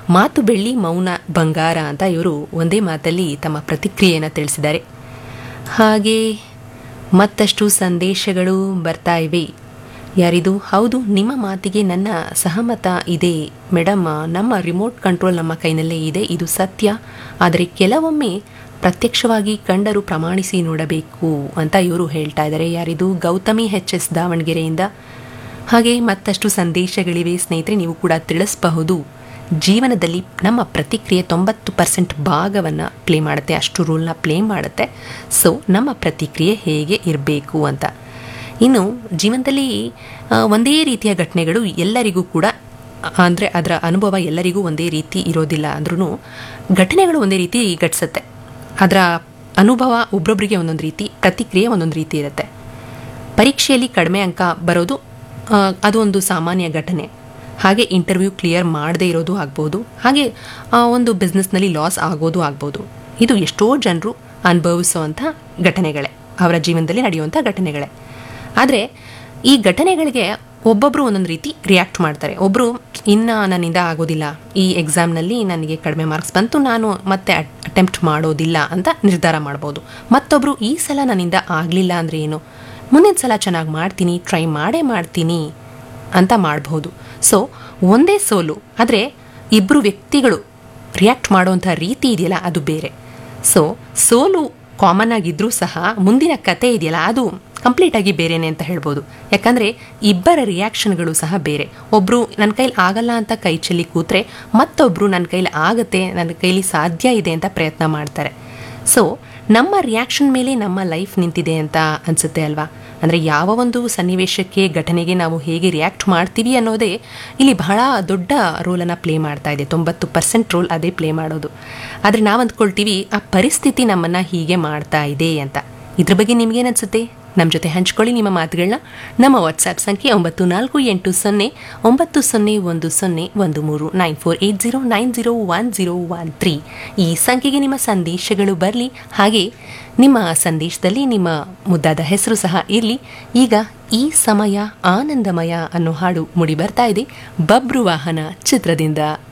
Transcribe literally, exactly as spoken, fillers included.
ಮಾತು ಬೆಳ್ಳಿ ಮೌನ ಬಂಗಾರ ಅಂತ ಇವರು ಒಂದೇ ಮಾತಲ್ಲಿ ತಮ್ಮ ಪ್ರತಿಕ್ರಿಯೆಯನ್ನು ತಿಳಿಸಿದ್ದಾರೆ. ಹಾಗೆ ಮತ್ತಷ್ಟು ಸಂದೇಶಗಳು ಬರ್ತಾ ಇವೆ. ಯಾರಿದು? ಹೌದು, ನಿಮ್ಮ ಮಾತಿಗೆ ನನ್ನ ಸಹಮತ ಇದೆ ಮೇಡಮ್. ನಮ್ಮ ರಿಮೋಟ್ ಕಂಟ್ರೋಲ್ ನಮ್ಮ ಕೈನಲ್ಲೇ ಇದೆ, ಇದು ಸತ್ಯ. ಆದರೆ ಕೆಲವೊಮ್ಮೆ ಪ್ರತ್ಯಕ್ಷವಾಗಿ ಕಂಡರೂ ಪ್ರಮಾಣಿಸಿ ನೋಡಬೇಕು ಅಂತ ಇವರು ಹೇಳ್ತಾ ಇದ್ದಾರೆ. ಯಾರಿದು? ಗೌತಮಿ ಎಚ್ ಎಸ್ ದಾವಣಗೆರೆಯಿಂದ. ಹಾಗೆ ಮತ್ತಷ್ಟು ಸಂದೇಶಗಳಿವೆ ಸ್ನೇಹಿತರೆ, ನೀವು ಕೂಡ ತಿಳಿಸಬಹುದು. ಜೀವನದಲ್ಲಿ ನಮ್ಮ ಪ್ರತಿಕ್ರಿಯೆ ತೊಂಬತ್ತು ಪರ್ಸೆಂಟ್ ಭಾಗವನ್ನು ಪ್ಲೇ ಮಾಡುತ್ತೆ, ಅಷ್ಟು ರೋಲ್ನ ಪ್ಲೇ ಮಾಡುತ್ತೆ. ಸೊ ನಮ್ಮ ಪ್ರತಿಕ್ರಿಯೆ ಹೇಗೆ ಇರಬೇಕು ಅಂತ. ಇನ್ನು ಜೀವನದಲ್ಲಿ ಒಂದೇ ರೀತಿಯ ಘಟನೆಗಳು ಎಲ್ಲರಿಗೂ ಕೂಡ, ಅಂದರೆ ಅದರ ಅನುಭವ ಎಲ್ಲರಿಗೂ ಒಂದೇ ರೀತಿ ಇರೋದಿಲ್ಲ ಅಂದ್ರೂ ಘಟನೆಗಳು ಒಂದೇ ರೀತಿ ಘಟಿಸುತ್ತೆ. ಅದರ ಅನುಭವ ಒಬ್ರೊಬ್ಬರಿಗೆ ಒಂದೊಂದು ರೀತಿ, ಪ್ರತಿಕ್ರಿಯೆ ಒಂದೊಂದು ರೀತಿ ಇರುತ್ತೆ. ಪರೀಕ್ಷೆಯಲ್ಲಿ ಕಡಿಮೆ ಅಂಕ ಬರೋದು ಅದು ಒಂದು ಸಾಮಾನ್ಯ ಘಟನೆ. ಹಾಗೆ ಇಂಟರ್ವ್ಯೂ ಕ್ಲಿಯರ್ ಮಾಡದೇ ಇರೋದು ಆಗ್ಬೋದು. ಹಾಗೆ ಒಂದು ಬಿಸ್ನೆಸ್ನಲ್ಲಿ ಲಾಸ್ ಆಗೋದು ಆಗ್ಬೋದು. ಇದು ಎಷ್ಟೋ ಜನರು ಅನುಭವಿಸುವಂಥ ಘಟನೆಗಳೇ, ಅವರ ಜೀವನದಲ್ಲಿ ನಡೆಯುವಂಥ ಘಟನೆಗಳೇ. ಆದರೆ ಈ ಘಟನೆಗಳಿಗೆ ಒಬ್ಬೊಬ್ಬರು ಒಂದೊಂದು ರೀತಿ ರಿಯಾಕ್ಟ್ ಮಾಡ್ತಾರೆ. ಒಬ್ಬರು ಇನ್ನು ನನ್ನಿಂದ ಆಗೋದಿಲ್ಲ, ಈ ಎಕ್ಸಾಮ್ನಲ್ಲಿ ನನಗೆ ಕಡಿಮೆ ಮಾರ್ಕ್ಸ್ ಬಂತು, ನಾನು ಮತ್ತೆ ಅಟೆಂಪ್ಟ್ ಮಾಡೋದಿಲ್ಲ ಅಂತ ನಿರ್ಧಾರ ಮಾಡ್ಬೋದು. ಮತ್ತೊಬ್ಬರು ಈ ಸಲ ನನ್ನಿಂದ ಆಗಲಿಲ್ಲ ಅಂದರೆ ಏನು, ಮುಂದಿನ ಸಲ ಚೆನ್ನಾಗಿ ಮಾಡ್ತೀನಿ, ಟ್ರೈ ಮಾಡೇ ಮಾಡ್ತೀನಿ ಅಂತ ಮಾಡಬಹುದು. ಸೊ ಒಂದೇ ಸೋಲು, ಆದರೆ ಇಬ್ಬರು ವ್ಯಕ್ತಿಗಳು ರಿಯಾಕ್ಟ್ ಮಾಡುವಂಥ ರೀತಿ ಇದೆಯಲ್ಲ ಅದು ಬೇರೆ. ಸೊ ಸೋಲು ಕಾಮನ್ ಆಗಿದ್ರೂ ಸಹ ಮುಂದಿನ ಕತೆ ಇದೆಯಲ್ಲ ಅದು ಕಂಪ್ಲೀಟಾಗಿ ಬೇರೆನೆ ಅಂತ ಹೇಳ್ಬೋದು. ಯಾಕಂದರೆ ಇಬ್ಬರ ರಿಯಾಕ್ಷನ್ಗಳು ಸಹ ಬೇರೆ. ಒಬ್ಬರು ನನ್ನ ಕೈಲಿ ಆಗಲ್ಲ ಅಂತ ಕೈ ಚೆಲ್ಲಿ ಕೂತ್ರೆ, ಮತ್ತೊಬ್ಬರು ನನ್ನ ಕೈಲಿ ಆಗುತ್ತೆ, ನನ್ನ ಕೈಲಿ ಸಾಧ್ಯ ಇದೆ ಅಂತ ಪ್ರಯತ್ನ ಮಾಡ್ತಾರೆ. ಸೊ ನಮ್ಮ ರಿಯಾಕ್ಷನ್ ಮೇಲೆ ನಮ್ಮ ಲೈಫ್ ನಿಂತಿದೆ ಅಂತ ಅನಿಸುತ್ತೆ ಅಲ್ವಾ. ಅಂದರೆ ಯಾವ ಒಂದು ಸನ್ನಿವೇಶಕ್ಕೆ, ಘಟನೆಗೆ ನಾವು ಹೇಗೆ ರಿಯಾಕ್ಟ್ ಮಾಡ್ತೀವಿ ಅನ್ನೋದೇ ಇಲ್ಲಿ ಬಹಳ ದೊಡ್ಡ ರೋಲನ್ನು ಪ್ಲೇ ಮಾಡ್ತಾ ಇದೆ. ತೊಂಬತ್ತು ಪರ್ಸೆಂಟ್ ರೋಲ್ ಅದೇ ಪ್ಲೇ ಮಾಡೋದು. ಆದರೆ ನಾವು ಅಂದ್ಕೊಳ್ತೀವಿ ಆ ಪರಿಸ್ಥಿತಿ ನಮ್ಮನ್ನು ಹೀಗೆ ಮಾಡ್ತಾ ಇದೆ ಅಂತ. ಇದ್ರ ಬಗ್ಗೆ ನಿಮಗೇನನ್ಸುತ್ತೆ? ನಮ್ಮ ಜೊತೆ ಹಂಚ್ಕೊಳ್ಳಿ ನಿಮ್ಮ ಮಾತುಗಳನ್ನ. ನಮ್ಮ ವಾಟ್ಸ್ಆ್ಯಪ್ ಸಂಖ್ಯೆ ಒಂಬತ್ತು ನಾಲ್ಕು ಎಂಟು ಸೊನ್ನೆ ಒಂಬತ್ತು ಸೊನ್ನೆ ಒಂದು ಸೊನ್ನೆ ಒಂದು ಮೂರು nine four eight zero nine zero one zero one three ಈ ಸಂಖ್ಯೆಗೆ ನಿಮ್ಮ ಸಂದೇಶಗಳು ಬರಲಿ. ಹಾಗೆ ನಿಮ್ಮ ಸಂದೇಶದಲ್ಲಿ ನಿಮ್ಮ ಮುದ್ದಾದ ಹೆಸರು ಸಹ ಇರಲಿ. ಈಗ ಈ ಸಮಯ ಆನಂದಮಯ ಅನ್ನೋ ಹಾಡು ಮೂಡಿ ಬರ್ತಾ ಇದೆ ಬಬ್ರು ವಾಹನ ಚಿತ್ರದಿಂದ.